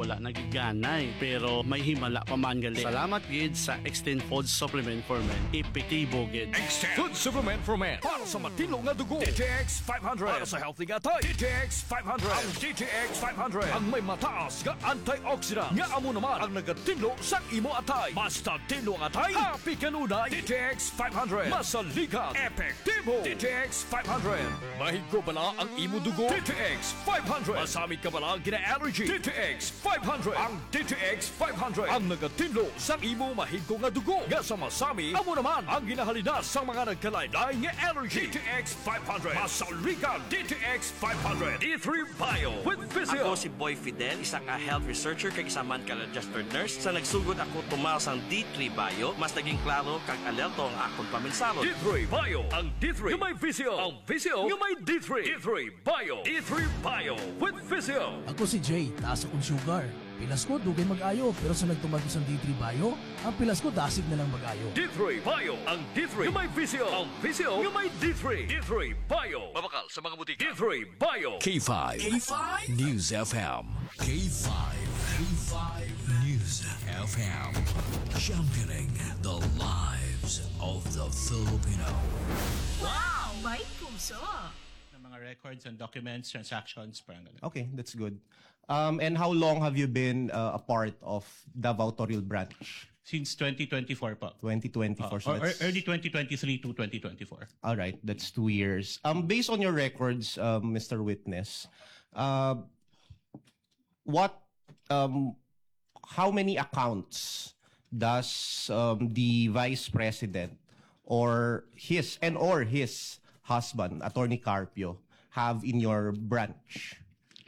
wala nagiganay. Pero may himala pa man gali. Salamat gid sa Extend Food Supplement for Men. Epektibo gid. Extend Food Supplement for Men. Para sa matino nga dugo. DTX 500. Para sa healthy nga tayo. DTX 500. Ang DTX 500. Ang may mataas nga antioxidant. Nga amo naman ang nagatinlo sa imo atay. Basta tinlo ang atay. Happy kanunay. DTX 500. Masaligan. Epektibo. DTX 500. Mahigko bala ang imo dugo. DTX 500. Masamit ka bala gina-allergy. DTX 500. Ang DTX 500. Ang nagatinlo sa imo mahigko nga dugo. Nga sa masami, amo naman ang ginahalina sa mga nagkalain-lain nga allergy. DTX 500. Masaligan. DTX 500. D3 Bio with Physio. Ako si Boy Fidel, isang health researcher kag isa man ka registered nurse. Sa nagsugod ako tumal sang D3 Bio, mas naging klaro kag alerto ang akong paminsalo. D3 Bio. Ang D3 yung may Physio. Ang Physio yung may D3. D3 Bio. D3 Bio with Physio. Ako si Jay, taas akong sugar. Pilas ko, dugay mag-ayo. Pero sa nagtumag ko sa D3 Bio, ang pilas ko, dasig na lang mag-ayo. D3 Bio. Ang D3 yung may Physio. Ang Physio yung may D3. D3 Bio. Mabakal sa mga butika. D3 Bio. K5. News FM. K5. News FM. Championing the lives of the Filipino. Wow! May puso! Mga records and documents, transactions, parang ganun. Okay, that's good. And how long have you been a part of Davao Toril branch? Since 2024 po. 2024. So Or that's, early 2023 to 2024. all right, that's 2 years. Based on your records, Mr. Witness, how many accounts does the Vice President or his husband, Attorney Carpio, have in your branch?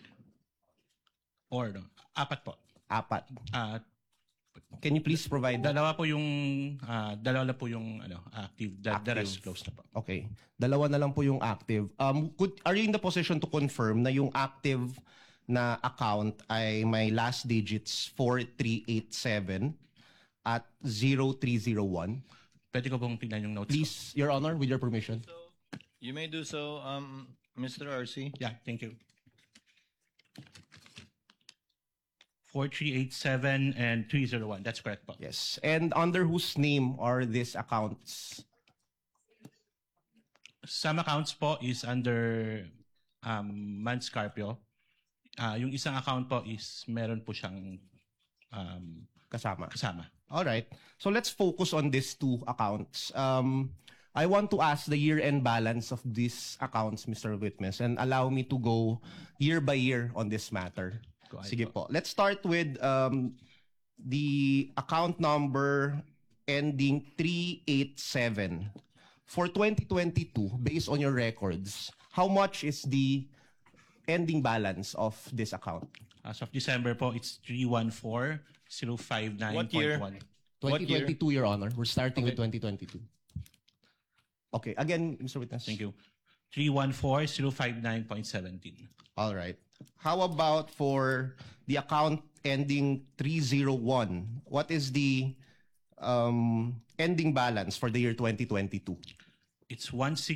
Or no, apat po. Apat. Can you please provide that? Dalawa na po yung active. The rest closed na po. Okay. Dalawa na lang po yung active. Are you in the position to confirm na yung active na account ay may last digits 4387 at 0301? Pwede ko pong tingnan yung notes Please, Your Honor, with your permission. You may do so, Mr. RC. ko. Yeah, thank you. 4387 and 301. That's correct po. Yes. And under whose name are these accounts? Some accounts po is under Mans Carpio. Yung isang account po is meron po siyang Kasama. kasama. All right. So let's focus on these two accounts. I want to ask the year-end balance of these accounts, Mr. Witness, and allow me to go year by year on this matter. Go ahead Sige po. po. Let's start with the account number ending 387. For 2022, based on your records, how much is the ending balance of this account? As of December po, it's 314,059.1. What year? 2022, Your Honor. We're starting with 2022. Okay. Again, Mr. Witness. Thank you. 314,059.17. All right. How about for the account ending 301? What is the ending balance for the year 2022? It's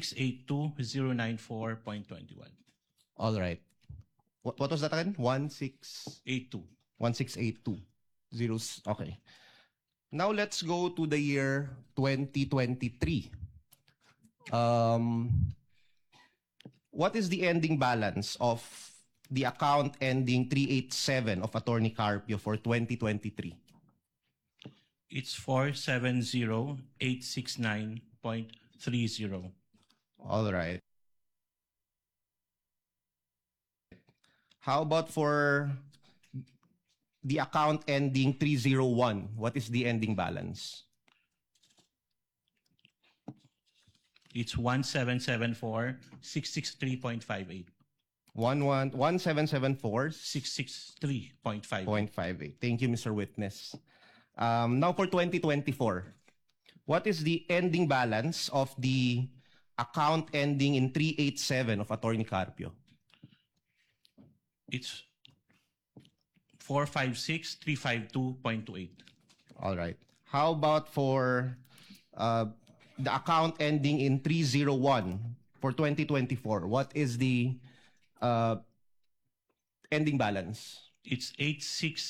1682094.21. All right. What was that again? 82. 1682. Zeros. Okay. Now let's go to the year 2023. What is the ending balance of the account ending 387 of Attorney Carpio for 2023? It's 470,869.30. All right. How about for the account ending 301? What is the ending balance? It's 1774,663.58. 1774 663.58. 0.58. Thank you, Mr. Witness. Now for 2024, what is the ending balance of the account ending in 387 of Attorney Carpio? It's 456,352.28. All right. How about for the account ending in 301 for 2024? What is the ending balance? It's